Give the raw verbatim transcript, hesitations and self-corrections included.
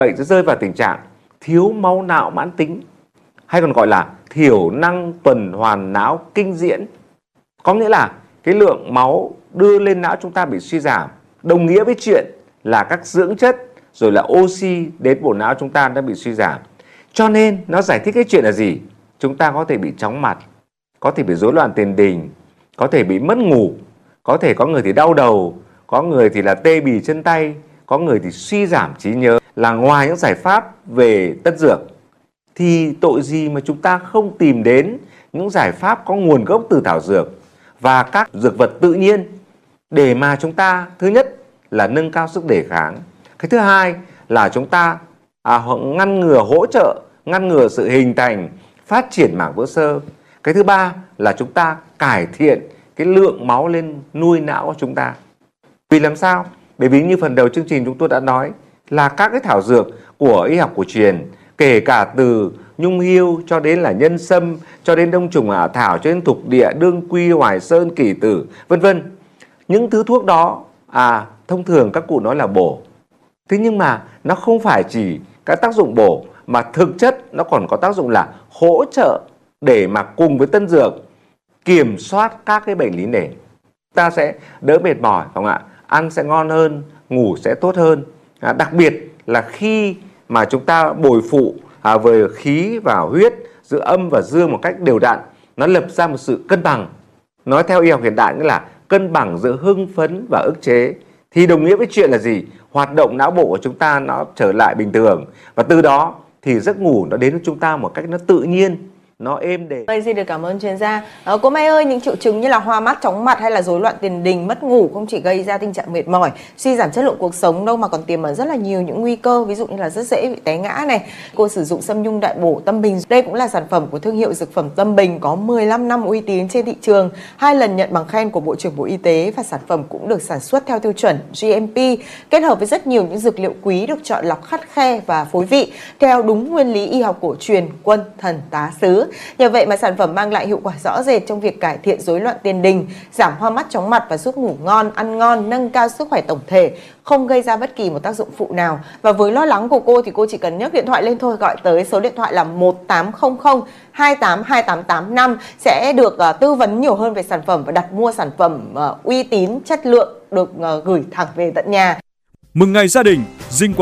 Vậy sẽ rơi vào tình trạng thiếu máu não mãn tính, hay còn gọi là thiểu năng tuần hoàn não kinh diễn. Có nghĩa là cái lượng máu đưa lên não chúng ta bị suy giảm, đồng nghĩa với chuyện là các dưỡng chất rồi là oxy đến bộ não chúng ta đã bị suy giảm. Cho nên nó giải thích cái chuyện là gì? Chúng ta có thể bị chóng mặt, có thể bị rối loạn tiền đình, có thể bị mất ngủ, có thể có người thì đau đầu, có người thì là tê bì chân tay, có người thì suy giảm trí nhớ. Là ngoài những giải pháp về tân dược thì tội gì mà chúng ta không tìm đến những giải pháp có nguồn gốc từ thảo dược và các dược vật tự nhiên để mà chúng ta, thứ nhất là nâng cao sức đề kháng, cái thứ hai là chúng ta à, ngăn ngừa, hỗ trợ ngăn ngừa sự hình thành phát triển mảng vữa xơ, cái thứ ba là chúng ta cải thiện cái lượng máu lên nuôi não của chúng ta. Vì làm sao? Bởi vì như phần đầu chương trình chúng tôi đã nói là các cái thảo dược của y học cổ truyền, kể cả từ nhung hiêu cho đến là nhân sâm, cho đến đông trùng hạ thảo, cho đến thục địa, đương quy, hoài sơn, kỳ tử, vân vân. Những thứ thuốc đó à thông thường các cụ nói là bổ. Thế nhưng mà nó không phải chỉ các tác dụng bổ, mà thực chất nó còn có tác dụng là hỗ trợ để mà cùng với tân dược kiểm soát các cái bệnh lý nền. Ta sẽ đỡ mệt mỏi, phải không ạ? Ăn sẽ ngon hơn, ngủ sẽ tốt hơn. À, đặc biệt là khi mà chúng ta bồi phụ à, về khí và huyết giữa âm và dương một cách đều đặn, nó lập ra một sự cân bằng. Nói theo y học hiện đại nghĩa là cân bằng giữa hưng phấn và ức chế. Thì đồng nghĩa với chuyện là gì? Hoạt động não bộ của chúng ta nó trở lại bình thường, và từ đó thì giấc ngủ nó đến với chúng ta một cách nó tự nhiên, nó êm đềm. Xin được cảm ơn chuyên gia. À, cô Mai ơi, những triệu chứng như là hoa mắt, chóng mặt hay là rối loạn tiền đình, mất ngủ không chỉ gây ra tình trạng mệt mỏi, suy giảm chất lượng cuộc sống đâu, mà còn tiềm ẩn rất là nhiều những nguy cơ, ví dụ như là rất dễ bị té ngã này. Cô sử dụng Sâm Nhung Đại Bổ Tâm Bình. Đây cũng là sản phẩm của thương hiệu dược phẩm Tâm Bình, có mười lăm năm uy tín trên thị trường, hai lần nhận bằng khen của Bộ trưởng Bộ Y tế, và sản phẩm cũng được sản xuất theo tiêu chuẩn G M P, kết hợp với rất nhiều những dược liệu quý được chọn lọc khắt khe và phối vị theo đúng nguyên lý y học cổ truyền quân thần tá sứ. Nhờ vậy mà sản phẩm mang lại hiệu quả rõ rệt trong việc cải thiện rối loạn tiền đình, giảm hoa mắt chóng mặt và giúp ngủ ngon, ăn ngon, nâng cao sức khỏe tổng thể, không gây ra bất kỳ một tác dụng phụ nào. Và với lo lắng của cô thì cô chỉ cần nhấc điện thoại lên thôi, gọi tới số điện thoại là một tám không không hai tám hai tám tám năm sẽ được uh, tư vấn nhiều hơn về sản phẩm và đặt mua sản phẩm uh, uy tín, chất lượng được uh, gửi thẳng về tận nhà. Mừng ngày gia đình, Dinh